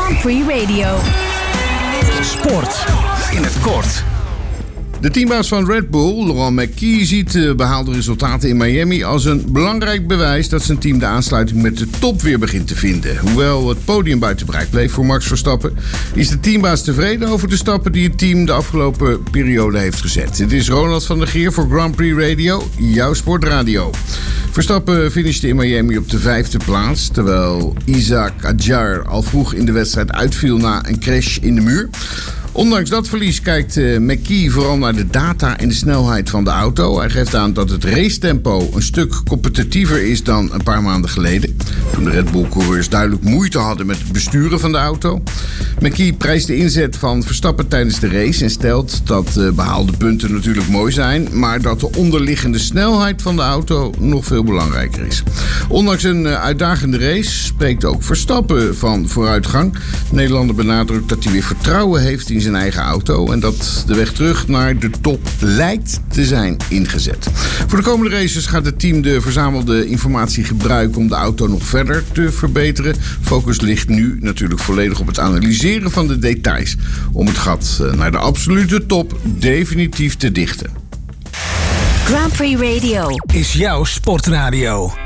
Grand Prix Radio. Sport in het kort. De teambaas van Red Bull, Laurent Mekies, ziet de behaalde resultaten in Miami als een belangrijk bewijs dat zijn team de aansluiting met de top weer begint te vinden. Hoewel het podium buiten bereik bleef voor Max Verstappen, is de teambaas tevreden over de stappen die het team de afgelopen periode heeft gezet. Het is Ronald van der Geer voor Grand Prix Radio, jouw sportradio. Verstappen finishte in Miami op de 5e plaats, terwijl Isaac Hadjar al vroeg in de wedstrijd uitviel na een crash in de muur. Ondanks dat verlies kijkt McKee vooral naar de data en de snelheid van de auto. Hij geeft aan dat het racetempo een stuk competitiever is dan een paar maanden geleden, toen de Red Bull-coureurs duidelijk moeite hadden met het besturen van de auto. McKee prijst de inzet van Verstappen tijdens de race en stelt dat behaalde punten natuurlijk mooi zijn, maar dat de onderliggende snelheid van de auto nog veel belangrijker is. Ondanks een uitdagende race spreekt ook Verstappen van vooruitgang. De Nederlander benadrukt dat hij weer vertrouwen heeft in zijn eigen auto en dat de weg terug naar de top lijkt te zijn ingezet. Voor de komende races gaat het team de verzamelde informatie gebruiken om de auto nog verder te verbeteren. Focus ligt nu natuurlijk volledig op het analyseren van de details om het gat naar de absolute top definitief te dichten. Grand Prix Radio is jouw sportradio.